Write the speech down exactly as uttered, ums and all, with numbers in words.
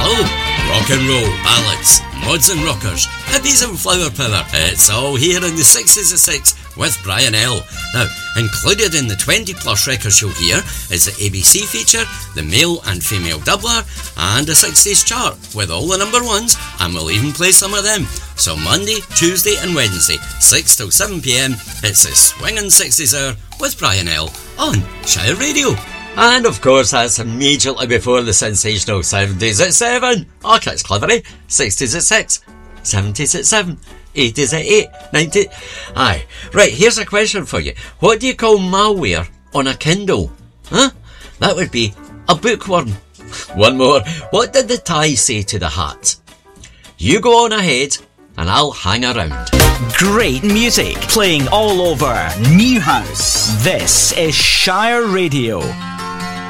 Oh, rock and roll, ballads, mods and rockers, hippies and flower power. It's all here in the sixties of six with Brian L. Now, included in the twenty plus records you'll hear is the A B C feature, the male and female doubler, and a sixties chart with all the number ones, and we'll even play some of them. So Monday, Tuesday and Wednesday, six till seven p m, it's the Swingin' sixties Hour with Brian L. on Shire Radio. And of course that's immediately before the sensational seventies at seven. Oh, that's clever, eh? sixties at six, seventies at seven, eighties at eight, nineties... Aye. Right, here's a question for you. What do you call malware on a Kindle? Huh? That would be a bookworm. One more. What did the tie say to the hat? You go on ahead and I'll hang around. Great music playing all over Newhouse. This is Shire Radio.